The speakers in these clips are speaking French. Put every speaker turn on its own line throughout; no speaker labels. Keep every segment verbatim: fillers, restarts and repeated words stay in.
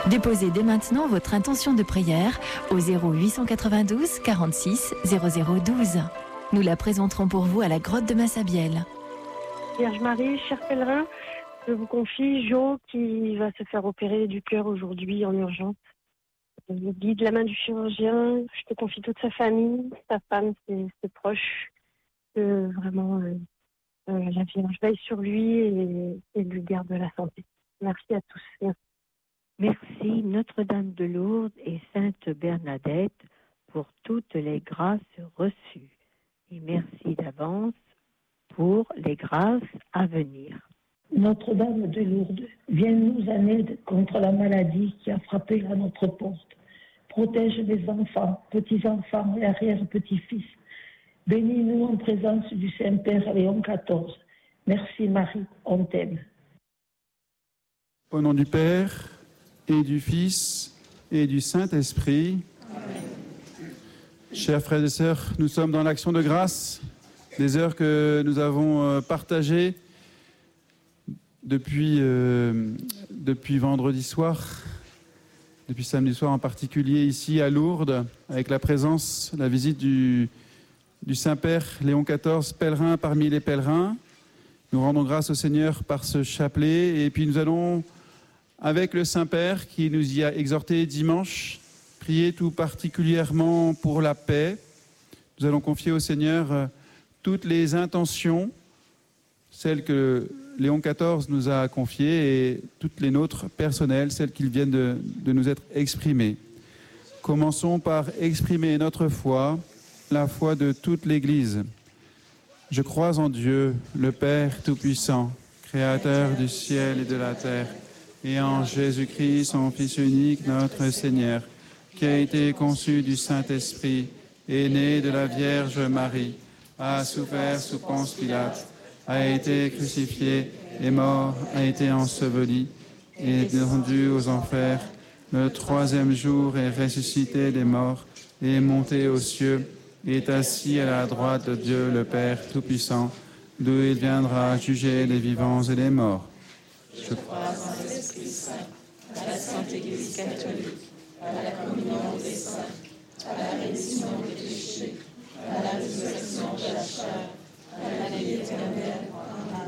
Déposez dès maintenant votre intention de prière au zéro huit cent quatre-vingt-douze quarante-six zéro zéro douze. Nous la présenterons pour vous à la grotte de Massabielle.
Vierge Marie, cher pèlerin, je vous confie Jo qui va se faire opérer du cœur aujourd'hui en urgence. Je guide la main du chirurgien, je te confie toute sa famille, sa femme, ses, ses proches, que vraiment euh, euh, la Vierge veille sur lui et, et lui garde la santé. Merci à tous. Merci.
Merci Notre-Dame de Lourdes et Sainte Bernadette pour toutes les grâces reçues. Et merci d'avance pour les grâces à venir.
Notre-Dame de Lourdes, viens nous en aide contre la maladie qui a frappé à notre porte. Protège les enfants, petits-enfants et arrière-petits-fils. Bénis-nous en présence du Saint-Père Léon quatorze. Merci Marie, on t'aime.
Au nom du Père et du Fils et du Saint-Esprit. Amen. Chers frères et sœurs, nous sommes dans l'action de grâce, des heures que nous avons partagées depuis, euh, depuis vendredi soir, depuis samedi soir en particulier ici à Lourdes, avec la présence, la visite du, du Saint-Père Léon quatorze, pèlerin parmi les pèlerins. Nous rendons grâce au Seigneur par ce chapelet et puis nous allons, avec le Saint-Père qui nous y a exhortés dimanche, prier tout particulièrement pour la paix. Nous allons confier au Seigneur toutes les intentions, celles que Léon quatorze nous a confiées et toutes les nôtres personnelles, celles qui viennent de, de nous être exprimées. Commençons par exprimer notre foi, la foi de toute l'Église. Je crois en Dieu, le Père Tout-Puissant, Créateur du ciel et de la terre, et en Jésus-Christ, son Fils unique, notre Seigneur, qui a été conçu du Saint-Esprit, est né de la Vierge Marie, a souffert sous Ponce Pilate, a été crucifié, est mort, a été enseveli, est descendu aux enfers, le troisième jour est ressuscité des morts, est monté aux cieux, est assis à la droite de Dieu le Père Tout-Puissant, d'où il viendra juger les vivants et les morts.
Je crois en l'Esprit Saint, à la Sainte Église catholique, à la communion des saints, à la rémission des péchés, à la résurrection de la chair, à la vie éternelle. Amen.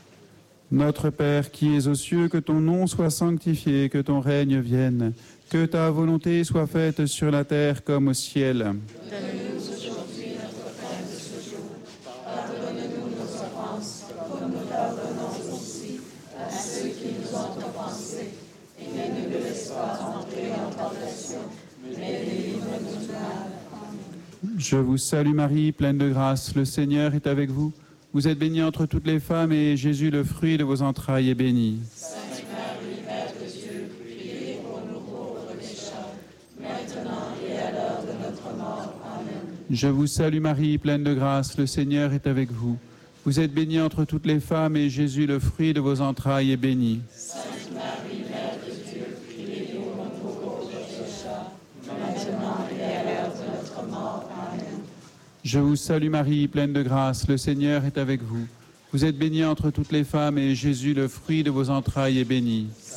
Notre Père qui es aux cieux, que ton nom soit sanctifié, que ton règne vienne, que ta volonté soit faite sur la terre comme au ciel.
Donne-nous aujourd'hui notre pain de ce jour. Pardonne-nous nos offenses, comme nous pardonnons aussi à ceux qui nous ont offensés. Et ne nous laisse pas entrer en tentation, mais délivre-nous du mal. Amen.
Je vous salue Marie, pleine de grâce, le Seigneur est avec vous. Vous êtes bénie entre toutes les femmes et Jésus, le fruit de vos entrailles, est béni.
Sainte Marie, Mère de Dieu, priez pour nous pauvres pécheurs, maintenant et à l'heure de notre mort. Amen.
Je vous salue Marie, pleine de grâce, le Seigneur est avec vous. Vous êtes bénie entre toutes les femmes et Jésus, le fruit de vos entrailles, est béni.
Sainte Marie, Mère de Dieu, priez pour nous pauvres pécheurs, maintenant et à l'heure de notre mort. Amen.
Je vous salue Marie, pleine de grâce, le Seigneur est avec vous. Vous êtes bénie entre toutes les femmes et Jésus, le fruit de vos entrailles, est béni.